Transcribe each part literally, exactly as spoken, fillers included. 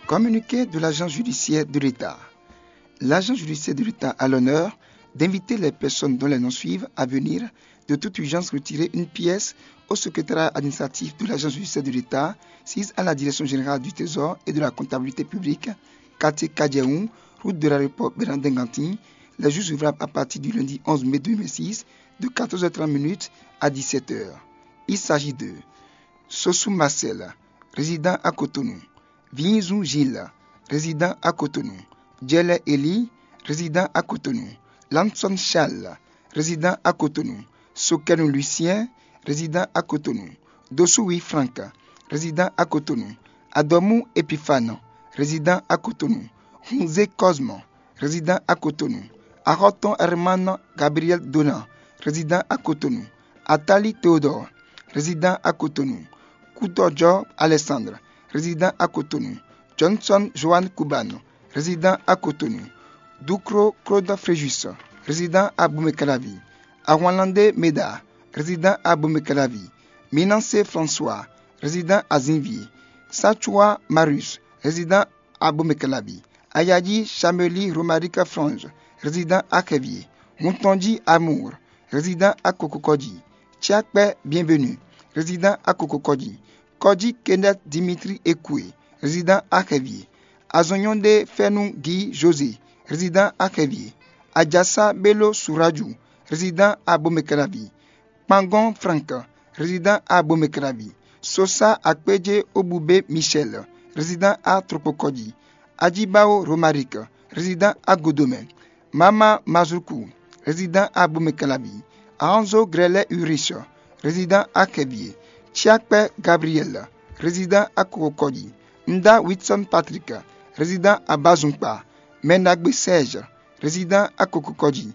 Communiqué de l'agent judiciaire de l'État. L'agent judiciaire de l'État a l'honneur d'inviter les personnes dont les noms suivent à venir de toute urgence retirer une pièce au secrétariat administratif de l'agent judiciaire de l'État, sise à la direction générale du Trésor et de la comptabilité publique, quartier Kadiaoum, route de l'aéroport Bérandin-Gantin, les jours ouvrables à partir du lundi onze mai deux mille six, de quatorze heures trente à dix-sept heures. Il s'agit de Sossou Marcel, résident à Cotonou, Vinizou Gilles, résident à Cotonou, Djele Eli, résident à Cotonou, Lanson Charles, résident à Cotonou, Sokenou Lucien, résident à Cotonou, Dossoui Franck, résident à Cotonou, Adomou Epifano, résident à Cotonou, Hunze Cosmo, résident à Cotonou, Aroton Hermano Gabriel Donan, résident à Cotonou, Atali Théodore, résident à Cotonou, Koutojo Alessandre, résident à Cotonou, Johnson Joan Koubano, résident à Cotonou, Doukro Claude Fréjus, résident à Boumekalavi, Awalande Meda, résident à Boumekalavi, Minansé François, résident à Zinvi, Sachoua Marius, résident à Boumekalavi, Ayadi Chameli Romarika Frange, résident à Kevier, Montondi Amour, résident à Kokokodi, Tchakpe Bienvenue, résident à Kokokodi, Kodi Kenneth Dimitri Ekoué, résident à Kevier, Azonyonde Fenou Guy José, résident à Kevier, Adjassa Bello Souradjou, résident à Boumekalavi, Pangon Franck, résident à Boumekalavi, Sosa Akpeje Oboubé Michel, résident à Tropokodi, Adjibao Romaric, résident à Godomé, Mama Mazoukou, résident à Boumekalavi, Anzo Grele Urich, résident à Kevier, Tchakpe Gabriel, résident à Kokokodi, Nda Whitson Patrick, résident à Bazumpa, Menagbe Serge, résident à Kokokodi,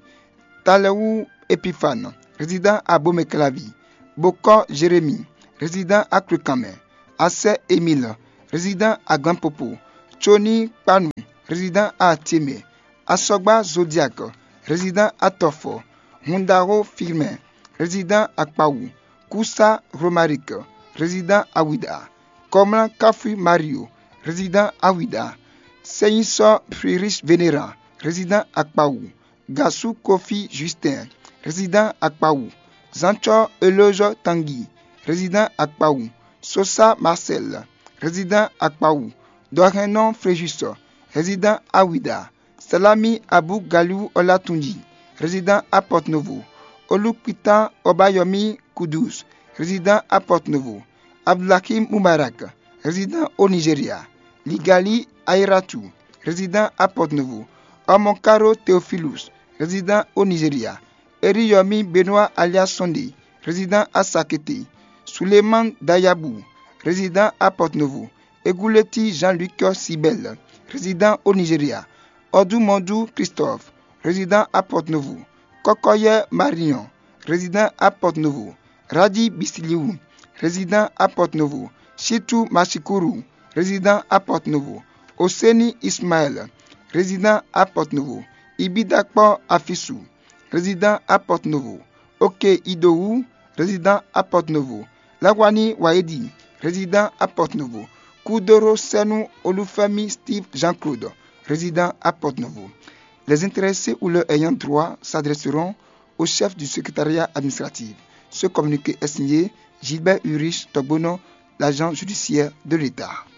Taleou Epifane, résident à Boumekalavi, Boko Jérémy, résident à Krukame, Asse Émile, résident à Gampopo, Choni Panou, résident à Tieme, Asogba Zodiac, résident à Tofo, Mundaro Firmin, résident à Kpaou, Koussa Romaric, résident à Ouida, Komlan Kafu Mario, résident à Ouida, Seigneur Friedrich Vénéra, résident à Kpaou, Gassou Kofi Justin, résident à Kpaou, Zancho Elojo Tanguy, résident à Kpaou, Sosa Marcel, résident à Kpaou, Dorenon Fréjus, résident à Ouida, Salami Abou Galou Olatunji, résident à Porte-Nouveau, Olukita Obayomi Koudous, résident à Porte-Nouveau, Abdelakim Moubarak, résident au Nigeria, Ligali Airatou, résident à Porte-Nouveau, Omonkaro Theophilus, résident au Nigeria, Eriyomi Benoît alias Sondé, résident à Sakete, Suleiman Dayabou, résident à Porte-Nouveau, Egouleti Jean-Luc Sibel, résident au Nigeria, Odumondou Christophe, résident à Porte-Nouveau, Kokoye Marion, résident à Porte-Nouveau, Radi Bissiliou, résident à Porte-Nouveau, Chitou Machikourou, résident à Porte-Nouveau, Oseni Ismaël, résident à Porte-Nouveau, Ibidakpo Afissou, résident à Porte-Nouveau, Oke Idou, résident à Porte-Nouveau, Lawani Waedi, résident à Porte-Nouveau, Koudoro Senou Olufemi Steve Jean-Claude, résident à Porte-Nouveau. Les intéressés ou leurs ayants droit s'adresseront au chef du secrétariat administratif. Ce communiqué est signé Gilbert Urich Togbono, l'agent judiciaire de l'État.